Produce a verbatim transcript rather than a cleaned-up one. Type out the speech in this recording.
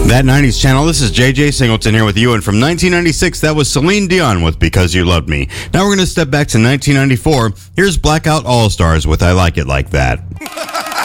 That nineties channel, this is J J Singleton here with you, and from nineteen ninety-six, that was Celine Dion with Because You Loved Me. Now we're going to step back to nineteen ninety-four. Here's Blackout All-Stars with I Like It Like That.